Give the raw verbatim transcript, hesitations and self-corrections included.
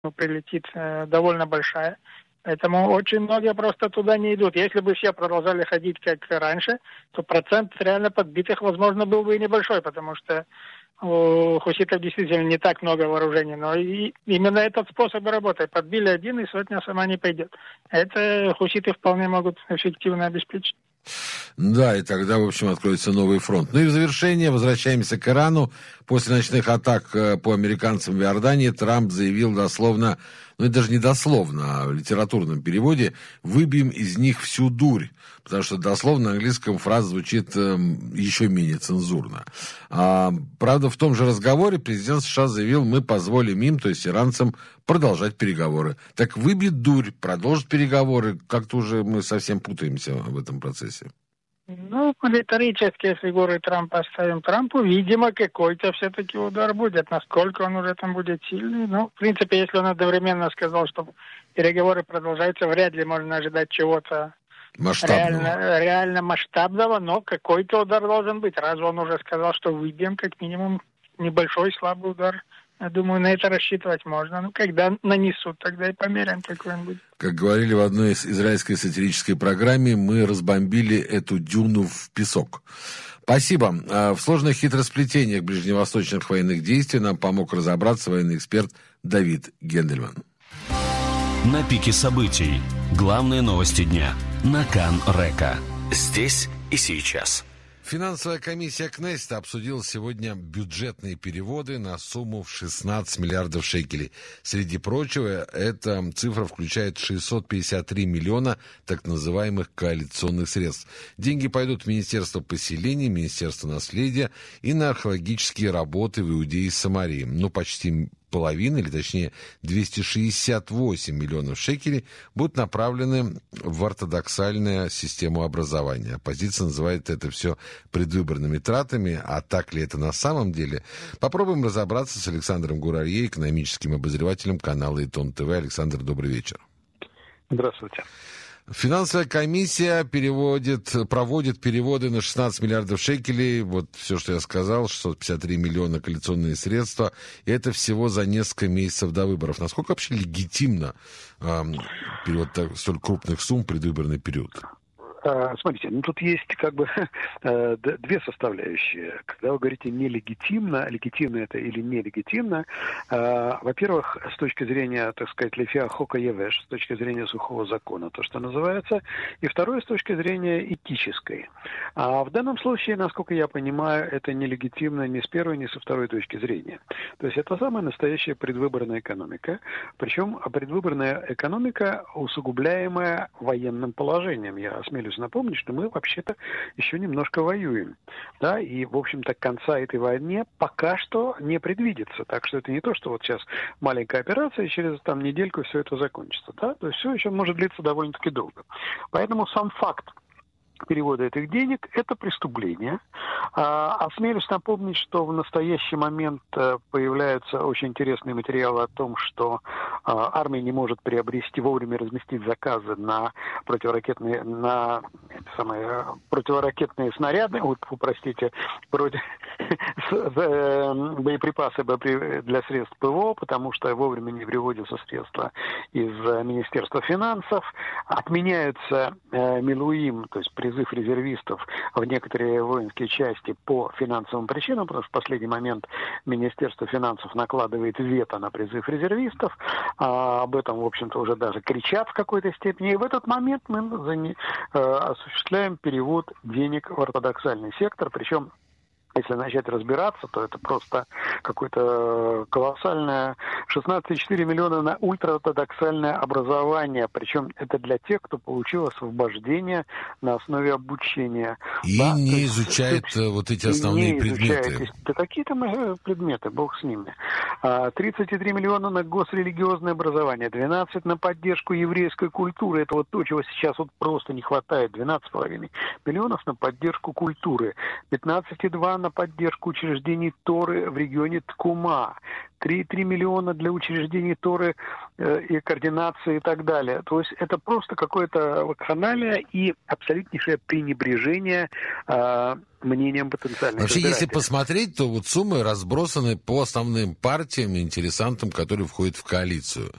прилетит э, довольно большая. Поэтому очень многие просто туда не идут. Если бы все продолжали ходить как раньше, то процент реально подбитых, возможно, был бы и небольшой, потому что у хуситов действительно не так много вооружений. Но и именно этот способ работы. Подбили один, и сотня сама не пойдет. Это хуситы вполне могут эффективно обеспечить. Да, и тогда, в общем, откроется новый фронт. Ну и в завершение возвращаемся к Ирану. После ночных атак по американцам в Иордании Трамп заявил дословно, ну это даже не дословно, а в литературном переводе, «выбьем из них всю дурь», потому что дословно на английском фраза звучит э, еще менее цензурно. А, правда, в том же разговоре президент США заявил, мы позволим им, то есть иранцам, продолжать переговоры. Так выбьет дурь, продолжит переговоры. Как-то уже мы совсем путаемся в этом процессе. Ну, риторические фигуры Трампа оставим Трампу. Видимо, какой-то все-таки удар будет. Насколько он уже там будет сильный. Ну, в принципе, если он одновременно сказал, что переговоры продолжаются, вряд ли можно ожидать чего-то реально, реально масштабного, но какой-то удар должен быть. Раз он уже сказал, что выбьем как минимум небольшой слабый удар, я думаю, на это рассчитывать можно. Ну, когда нанесут, тогда и померяем, какой он будет. Как говорили в одной из израильской сатирической программе, мы разбомбили эту дюну в песок. Спасибо. В сложных хитросплетениях ближневосточных военных действий нам помог разобраться военный эксперт Давид Гендельман. На пике событий. Главные новости дня. На Кан-Река. Здесь и сейчас. Финансовая комиссия Кнессета обсудила сегодня бюджетные переводы на сумму в шестнадцать миллиардов шекелей. Среди прочего, эта цифра включает шестьсот пятьдесят три миллиона так называемых коалиционных средств. Деньги пойдут в Министерство поселений, Министерство наследия и на археологические работы в Иудее и Самарии. Ну, почти половина, или точнее двести шестьдесят восемь миллионов шекелей будут направлены в ортодоксальную систему образования. Оппозиция называет это все предвыборными тратами, а так ли это на самом деле? Попробуем разобраться с Александром Гурарье, экономическим обозревателем канала Итон ТВ. Александр, добрый вечер. Здравствуйте. Финансовая комиссия переводит, проводит переводы на шестнадцать миллиардов шекелей. Вот все, что я сказал, шестьсот пятьдесят три миллиона коалиционные средства. И это всего за несколько месяцев до выборов. Насколько вообще легитимно э, перевод так, столь крупных сумм в предвыборный период? Смотрите, ну тут есть как бы две составляющие. Когда вы говорите нелегитимно, легитимно это или нелегитимно, во-первых, с точки зрения, так сказать, лефиа хока евеш, с точки зрения сухого закона, то, что называется, и второе, с точки зрения этической. А в данном случае, насколько я понимаю, это нелегитимно ни с первой, ни со второй точки зрения. То есть это самая настоящая предвыборная экономика, причем предвыборная экономика, усугубляемая военным положением. Я осмелюсь напомнить, что мы вообще-то еще немножко воюем. Да, и, в общем-то, конца этой войны пока что не предвидится. Так что это не то, что вот сейчас маленькая операция, и через там недельку все это закончится. Да? То есть все еще может длиться довольно-таки долго. Поэтому сам факт перевода этих денег – это преступление. А, осмелюсь напомнить, что в настоящий момент появляются очень интересные материалы о том, что а, армия не может приобрести, вовремя разместить заказы на противоракетные, на самые, противоракетные снаряды, вот, простите, против, боеприпасы для средств ПВО, потому что вовремя не приводятся средства из Министерства финансов. Отменяются э, Милуим, то есть призыв резервистов в некоторые воинские части по финансовым причинам, потому что в последний момент Министерство финансов накладывает вето на призыв резервистов. А об этом, в общем-то, уже даже кричат в какой-то степени. И в этот момент мы за, э, осуществляем перевод денег в ортодоксальный сектор, причем если начать разбираться, то это просто какое-то колоссальное шестнадцать целых четыре десятых миллиона на ультраортодоксальное образование. Причем это для тех, кто получил освобождение на основе обучения. И да? не есть, изучает есть, вот эти основные предметы. Изучает. Да какие там предметы, бог с ними. тридцать три миллиона на госрелигиозное образование, двенадцать на поддержку еврейской культуры. Это вот то, чего сейчас вот просто не хватает. двенадцать целых пять десятых миллионов на поддержку культуры. пятнадцать целых два на поддержку учреждений Торы в регионе Ткума, три миллиона для учреждений Торы э, и координации и так далее. То есть это просто какое-то вакханалия и абсолютнейшее пренебрежение э, мнением потенциальных Вообще, избирателей. если посмотреть, то вот суммы разбросаны по основным партиям и интересантам, которые входят в коалицию.